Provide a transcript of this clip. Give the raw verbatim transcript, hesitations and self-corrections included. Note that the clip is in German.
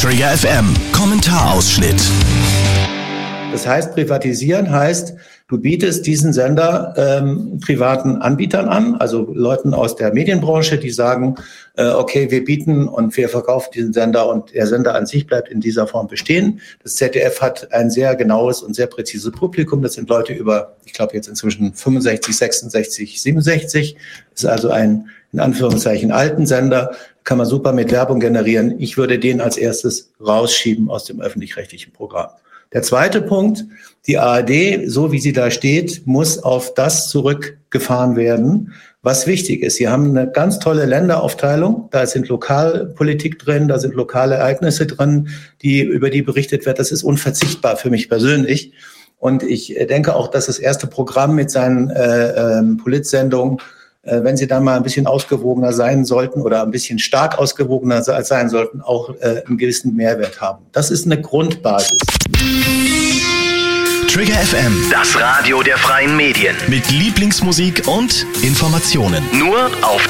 Trigger F M, Kommentarausschnitt. Das heißt, privatisieren heißt, du bietest diesen Sender ähm, privaten Anbietern an, also Leuten aus der Medienbranche, die sagen, äh, okay, wir bieten und wir verkaufen diesen Sender und der Sender an sich bleibt in dieser Form bestehen. Das Z D F hat ein sehr genaues und sehr präzises Publikum. Das sind Leute über, ich glaube jetzt inzwischen fünfundsechzig, sechsundsechzig, siebenundsechzig. Das ist also ein, in Anführungszeichen, alten Sender. Kann man super mit Werbung generieren. Ich würde den als erstes rausschieben aus dem öffentlich-rechtlichen Programm. Der zweite Punkt, die A R D, so wie sie da steht, muss auf das zurückgefahren werden, was wichtig ist. Sie haben eine ganz tolle Länderaufteilung, da sind Lokalpolitik drin, da sind lokale Ereignisse drin, die, über die berichtet wird. Das ist unverzichtbar für mich persönlich. Und ich denke auch, dass das erste Programm mit seinen äh, äh, Politsendungen, äh, wenn sie dann mal ein bisschen ausgewogener sein sollten oder ein bisschen stark ausgewogener sein sollten, auch äh, einen gewissen Mehrwert haben. Das ist eine Grundbasis. Trigger F M, das Radio der freien Medien. Mit Lieblingsmusik und Informationen. Nur auf